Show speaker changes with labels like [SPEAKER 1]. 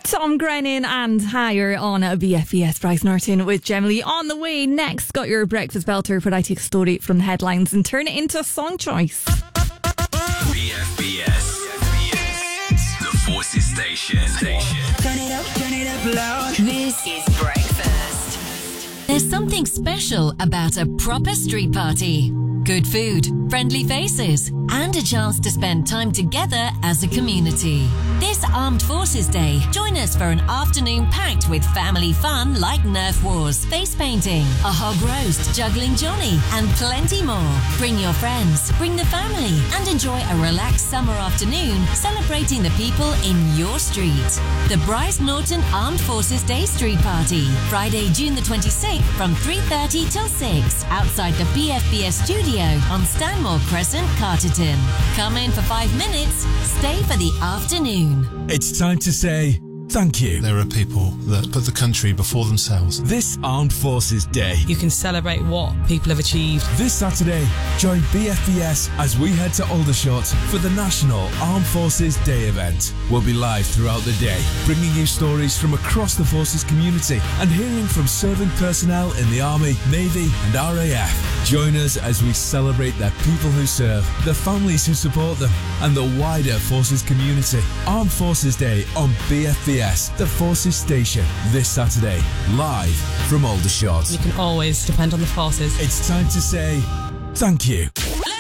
[SPEAKER 1] Tom Grennan and Higher on a BFBS. Bryce Norton with Gemily on the way. Next, got your breakfast belter, but I take a story from the headlines and turn it into a song choice.
[SPEAKER 2] BFBS, the Forces Station.
[SPEAKER 3] Turn it up loud.
[SPEAKER 4] This is breakfast. There's something special about a proper street party. Good food, friendly faces, and a chance to spend time together as a community. This Armed Forces Day, join us for an afternoon packed with family fun like Nerf Wars, face painting, a hog roast, juggling Johnny, and plenty more. Bring your friends, bring the family, and enjoy a relaxed summer afternoon celebrating the people in your street. The Bryce Norton Armed Forces Day Street Party, Friday, June the 26th from 3:30 till 6, outside the BFBS studio on Stanmore Crescent, Carterton. Come in for 5 minutes, stay for the afternoon.
[SPEAKER 5] It's time to say thank you.
[SPEAKER 6] There are people that put the country before themselves.
[SPEAKER 5] This Armed Forces Day.
[SPEAKER 7] You can celebrate what people have achieved.
[SPEAKER 5] This Saturday, join BFBS as we head to Aldershot for the National Armed Forces Day event. We'll be live throughout the day, bringing you stories from across the Forces community and hearing from serving personnel in the Army, Navy and RAF. Join us as we celebrate the people who serve, the families who support them, and the wider Forces community. Armed Forces Day on BFBS, the Forces Station, this Saturday, live from Aldershot.
[SPEAKER 7] You can always depend on the forces.
[SPEAKER 5] It's time to say thank you.